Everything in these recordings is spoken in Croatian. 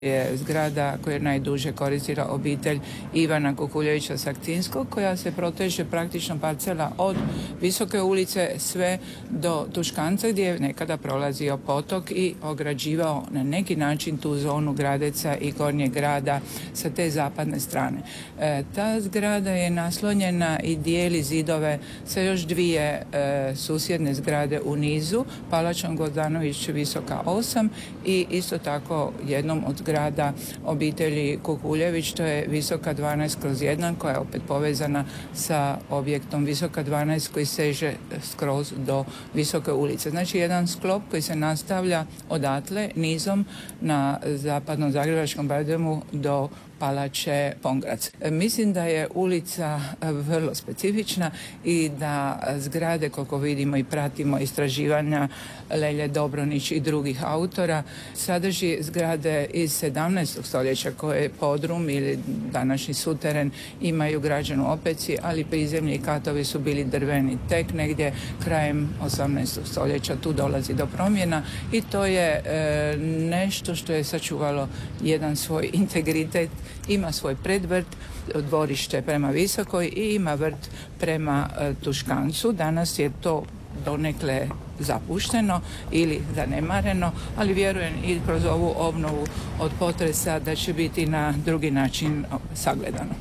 je zgrada koju je najduže koristila obitelj Ivana Kukuljevića Sakcinskog, koja se proteže praktično parcela od Visoke ulice sve do Tuškanca, gdje je nekada prolazio potok i ograđivao na neki način tu zonu Gradeca i Gornjeg grada sa te zapadne strane. Ta zgrada je naslonjena i dijeli zidove sa još dvije susjedne zgrade u nizu, Palačom Gvozdanović Visoka 8 i isto tako jednom od zgrada obitelji Kukuljević, to je Visoka 12/1, koja je opet povezana sa objektom Visoka 12 koji seže skroz do Visoke ulice. Znači jedan sklop koji se nastavlja odatle nizom na zapadnom Zagrebačkom Bademu do Palače Pongrac. Mislim da je ulica vrlo specifična i da zgrade, koliko vidimo i pratimo istraživanja Lelje Dobronić i drugih autora, sadrži zgrade iz 17. stoljeća koje podrum ili današnji suteren imaju građenu opeci, ali prizemlji i katovi su bili drveni. Tek negdje krajem 18. stoljeća tu dolazi do promjena i to je nešto što je sačuvalo jedan svoj integritet. Ima svoj predvrt, dvorište prema Visokoj i ima vrt prema Tuškancu. Danas je to donekle zapušteno ili zanemareno, ali vjerujem i kroz ovu obnovu od potresa da će biti na drugi način sagledano.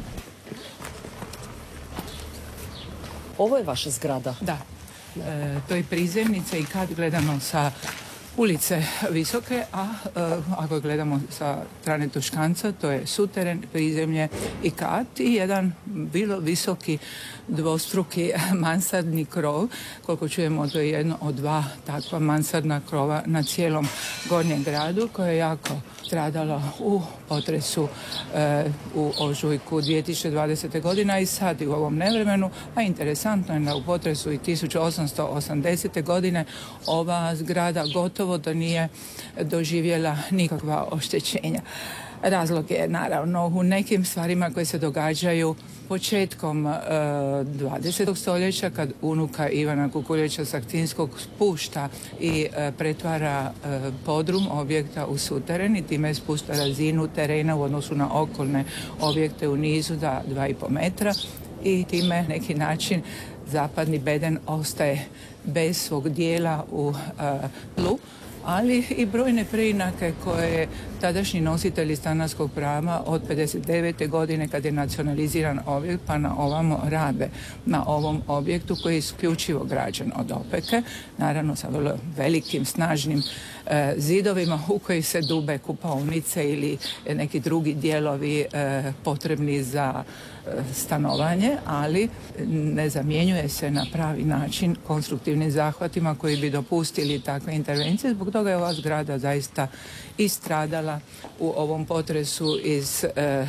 Ovo je vaša zgrada? Da. To je prizemnica i kad gledamo sa ulice Visoke, a ako gledamo sa strane Tuškanca, to je suteren, prizemlje i kat i jedan bilo visoki dvostruki mansardni krov. Koliko čujemo, to je jedno od dva takva mansardna krova na cijelom Gornjem gradu, koje je jako stradalo u potresu u ožujku 2020. godina i sad i u ovom nevremenu, a interesantno je da u potresu i 1880. godine ova zgrada gotovo da nije doživjela nikakva oštećenja. Razlog je naravno u nekim stvarima koje se događaju početkom 20. stoljeća kad unuka Ivana Kukuljevića Sakcinskog spušta i pretvara podrum objekta u suteren i time spušta razinu terena u odnosu na okolne objekte u nizu za 2,5 metra i time neki način zapadni beden ostaje bez svog dijela u tlu, ali i brojne preinake koje tadašnji nositelji stanarskog prava od 59. godine kad je nacionaliziran objekt pa na ovamo rade na ovom objektu koji je isključivo građen od opeke, naravno sa vrlo velikim, snažnim zidovima u koji se dube kupaonice ili neki drugi dijelovi potrebni za stanovanje, ali ne zamjenjuje se na pravi način konstruktivnim zahvatima koji bi dopustili takve intervencije. Zbog toga je ova zgrada zaista istradala u ovom potresu iz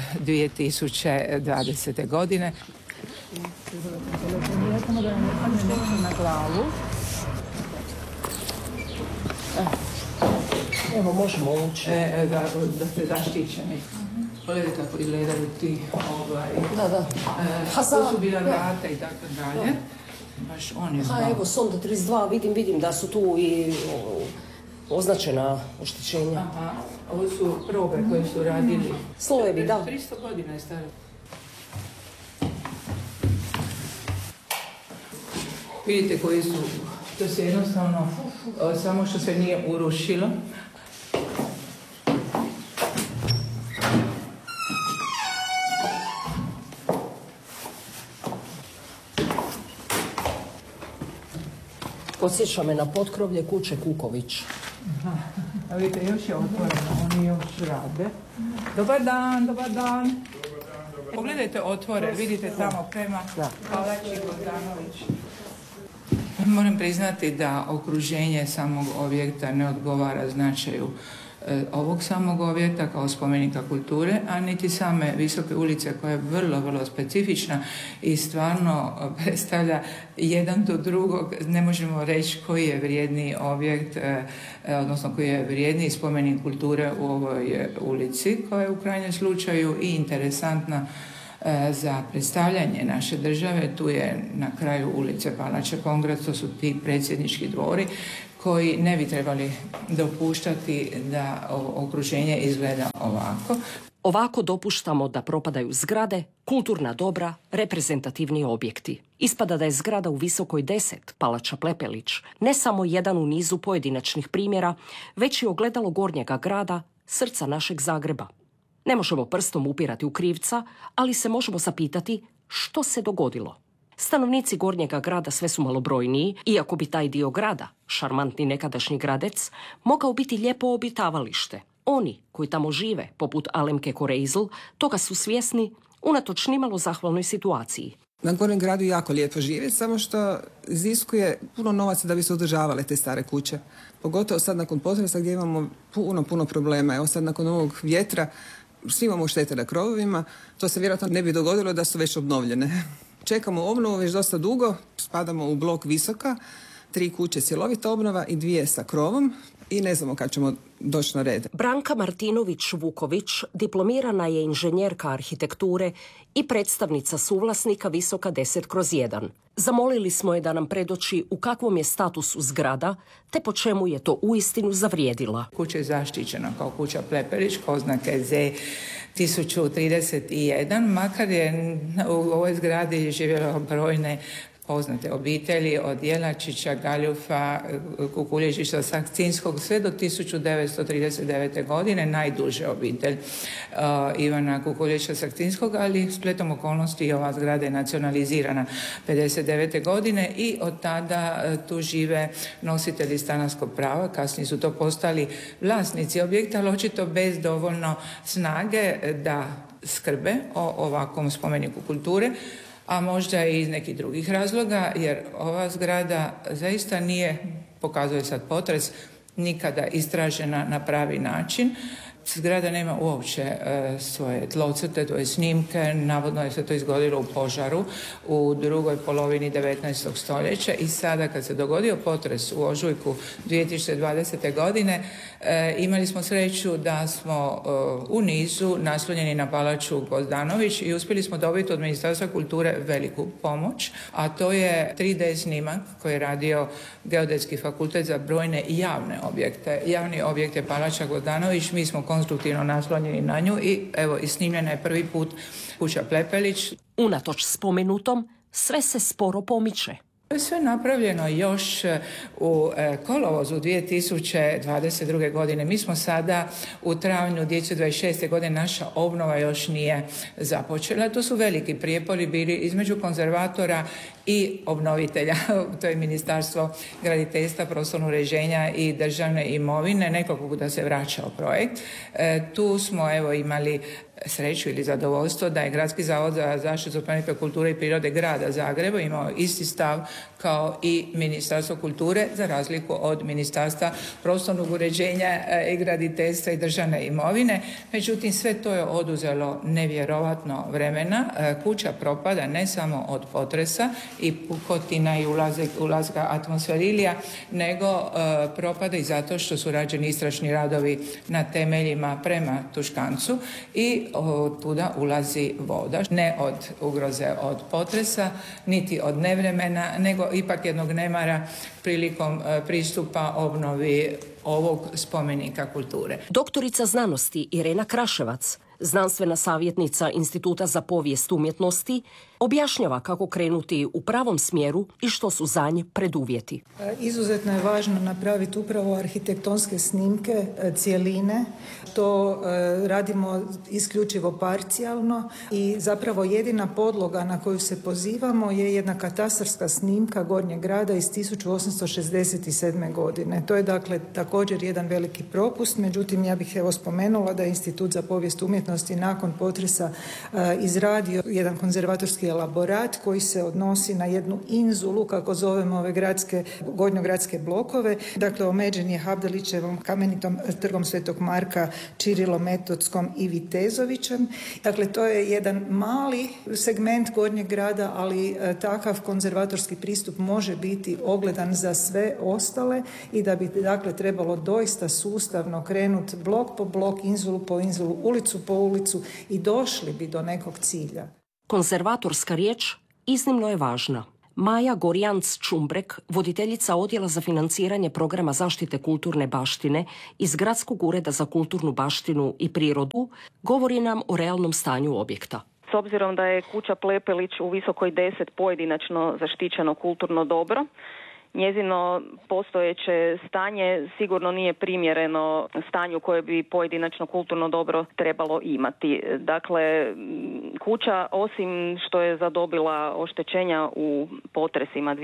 2020. godine. Na glavu. Evo, možemo ući. Da ste zaštićeni. Pogledaj kako izgledaju ti Da. To su bila vrata i tako dalje. Baš on je znao. Evo, sonda 32, vidim da su tu i označena oštećenja. Aha, ovo su probe koje su radili. Slojevi, da. 300 godina je staro. Vidite koji su, to se jednostavno, samo što se nije urušilo. Podsjeća me na potkrovlje kuće Kuković. Aha. A vidite, još je otvoreno, oni još rade. Dobar dan. Pogledajte otvore, vidite tamo prema Palači Gvozdanović. Moram priznati da okruženje samog objekta ne odgovara značaju ovog samog objekta kao spomenika kulture, a niti same Visoke ulice koja je vrlo, vrlo specifična i stvarno predstavlja jedan do drugog. Ne možemo reći koji je vrijedniji objekt, odnosno koji je vrijedniji spomenik kulture u ovoj ulici, koja je u krajnjem slučaju i interesantna za predstavljanje naše države. Tu je na kraju ulice Palače Pongrac, to su ti predsjednički dvori koji ne bi trebali dopuštati da okruženje izgleda ovako. Ovako dopuštamo da propadaju zgrade, kulturna dobra, reprezentativni objekti. Ispada da je zgrada u Visokoj 10, Palača Plepelić, ne samo jedan u nizu pojedinačnih primjera, već i ogledalo Gornjega grada, srca našeg Zagreba. Ne možemo prstom upirati u krivca, ali se možemo zapitati što se dogodilo. Stanovnici Gornjega grada sve su malobrojniji, iako bi taj dio grada, šarmantni nekadašnji Gradec, mogao biti lijepo obitavalište. Oni koji tamo žive, poput Alemke Koreizl, toga su svjesni unatoč nimalo zahvalnoj situaciji. Na Gornjem gradu jako lijepo živjeti, samo što iziskuje puno novaca da bi se održavale te stare kuće. Pogotovo sad nakon potresa gdje imamo puno problema. Evo sad nakon ovog vjetra svi imamo štete na krovovima. To se vjerojatno ne bi dogodilo da su već obnovljene. Čekamo obnovu već dosta dugo, spadamo u blok Visoka, 3 kuće cjelovita obnova i 2 sa krovom i ne znamo kad ćemo doći na red. Branka Martinović-Vuković diplomirana je inženjerka arhitekture i predstavnica suvlasnika Visoka 10/1. Zamolili smo je da nam predoči u kakvom je statusu zgrada, te po čemu je to uistinu zavrijedila. Kuća je zaštićena kao kuća Plepelić, oznake Z 1031, makar je u ovoj zgradi živjelo brojne poznate obitelji od Jelačića, Galjufa, Kukulježića, Sakcinskog, sve do 1939. godine, najduže obitelj Ivana Kukulježića Sakcinskog, ali spletom okolnosti i ova zgrada je nacionalizirana 59. godine i od tada tu žive nositelji stanarskog prava, kasnije su to postali vlasnici objekta, ali očito bez dovoljno snage da skrbe o ovakvom spomeniku kulture, a možda i iz nekih drugih razloga, jer ova zgrada zaista nije, pokazuje sad potres, nikada istražena na pravi način. Zgrada nema uopće svoje tlocrte, to je snimke, navodno je se to izgodilo u požaru u drugoj polovini 19. stoljeća i sada kad se dogodio potres u ožujku 2020. godine imali smo sreću da smo u nizu naslonjeni na palaču Gvozdanović i uspjeli smo dobiti od Ministarstva kulture veliku pomoć, a to je 3D snimak koji je radio Geodetski fakultet za brojne javne objekte. Javni objekt je palača Gvozdanović, mi smo konstruktivno naslonjeni na nju i evo i snimljena je prvi put kuća Plepelić. Unatoč spomenutom, sve se sporo pomiče. To je sve napravljeno još u kolovozu 2022. godine. Mi smo sada u travnju 2026. godine, naša obnova još nije započela. To su veliki prijepori bili između konzervatora i obnovitelja. To je Ministarstvo graditeljstva, prostornog uređenja i državne imovine. Nekoliko puta se vraćao projekt. Tu smo evo imali sreću ili zadovoljstvo da je Gradski zavod za zaštitu spomenika kulture i prirode grada Zagreba imao isti stav kao i Ministarstvo kulture, za razliku od Ministarstva prostornog uređenja i graditeljstva i državne imovine. Međutim, sve to je oduzelo nevjerovatno vremena. Kuća propada ne samo od potresa i pukotina i ulazka atmosferilija, nego propada i zato što su rađeni istražni radovi na temeljima prema Tuškancu i od tuda ulazi voda. Ne od ugroze od potresa, niti od nevremena, nego ipak jednog nemara prilikom pristupa obnovi ovog spomenika kulture. Doktorica znanosti Irena Kraševac, znanstvena savjetnica Instituta za povijest umjetnosti, objašnjava kako krenuti u pravom smjeru i što su za nje preduvjeti. Izuzetno je važno napraviti upravo arhitektonske snimke cjeline. To radimo isključivo parcijalno i zapravo jedina podloga na koju se pozivamo je jedna katastarska snimka Gornjeg grada iz 1867. godine. To je dakle također jedan veliki propust, međutim ja bih spomenula da je Institut za povijest umjetnosti nakon potresa izradio jedan konzervatorski elaborat koji se odnosi na jednu inzulu, kako zovemo ove gornjogradske blokove. Dakle, omeđen je Habdelićevom kamenitom trgom Svetog Marka, Čirilom Metodskom i Vitezovićem. Dakle, to je jedan mali segment Gornjeg grada, ali takav konzervatorski pristup može biti ogledan za sve ostale i da bi dakle trebalo doista sustavno krenuti blok po blok, inzulu po inzulu, ulicu po ulicu i došli bi do nekog cilja. Konzervatorska riječ iznimno je važna. Maja Gorjanc-Čumbrek, voditeljica Odjela za financiranje programa zaštite kulturne baštine iz Gradskog ureda za kulturnu baštinu i prirodu, govori nam o realnom stanju objekta. S obzirom da je kuća Plepelić u Visokoj 10 pojedinačno zaštićeno kulturno dobro, njezino postojeće stanje sigurno nije primjereno stanju koje bi pojedinačno kulturno dobro trebalo imati. Dakle, kuća, osim što je zadobila oštećenja u potresima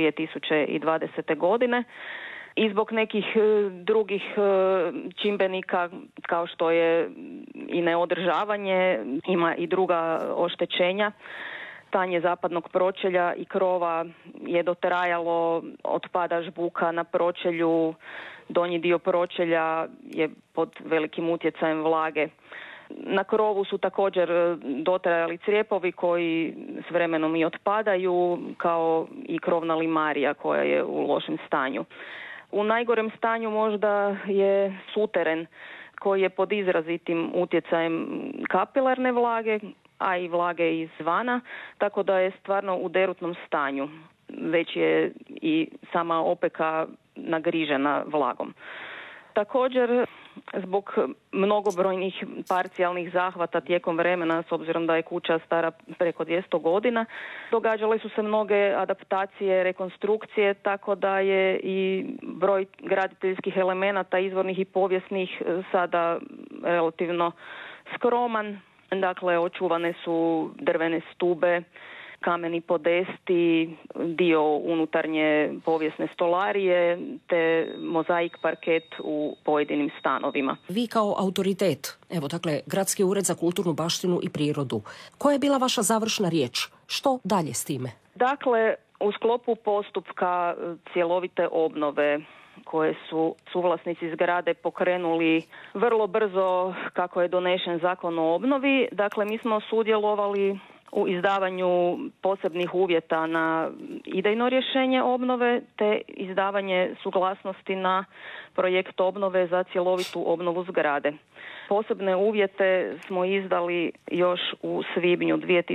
2020. godine, i zbog nekih drugih čimbenika kao što je i neodržavanje, ima i druga oštećenja. Stanje zapadnog pročelja i krova je dotrajalo, otpada žbuka na pročelju, donji dio pročelja je pod velikim utjecajem vlage. Na krovu su također dotrajali crijepovi koji s vremenom i otpadaju, kao i krovna limarija koja je u lošem stanju. U najgorem stanju možda je suteren koji je pod izrazitim utjecajem kapilarne vlage, a i vlage izvana, tako da je stvarno u derutnom stanju. Već je i sama opeka nagrižena vlagom. Također, zbog mnogobrojnih parcijalnih zahvata tijekom vremena, s obzirom da je kuća stara preko 200 godina, događale su se mnoge adaptacije, rekonstrukcije, tako da je i broj graditeljskih elemenata, izvornih i povijesnih, sada relativno skroman. Dakle, očuvane su drvene stube, kameni podesti, dio unutarnje povijesne stolarije te mozaik parket u pojedinim stanovima. Vi kao autoritet, evo dakle, Gradski ured za kulturnu baštinu i prirodu, koja je bila vaša završna riječ? Što dalje s time? Dakle, u sklopu postupka cjelovite obnove koje su suvlasnici zgrade pokrenuli vrlo brzo kako je donešen Zakon o obnovi. Dakle, mi smo sudjelovali u izdavanju posebnih uvjeta na idejno rješenje obnove te izdavanje suglasnosti na projekt obnove za cjelovitu obnovu zgrade. Posebne uvjete smo izdali još u svibnju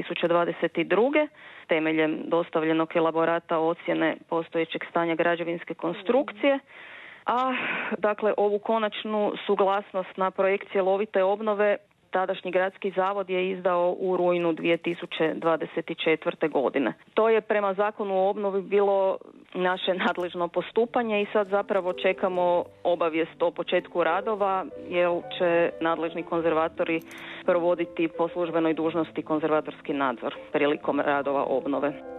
2022. temeljem dostavljenog elaborata ocjene postojećeg stanja građevinske konstrukcije, a dakle ovu konačnu suglasnost na projekt cjelovite obnove tadašnji gradski zavod je izdao u rujnu 2024. godine. To je prema Zakonu o obnovi bilo naše nadležno postupanje i sad zapravo čekamo obavijest o početku radova jer će nadležni konzervatori provoditi po službenoj dužnosti konzervatorski nadzor prilikom radova obnove.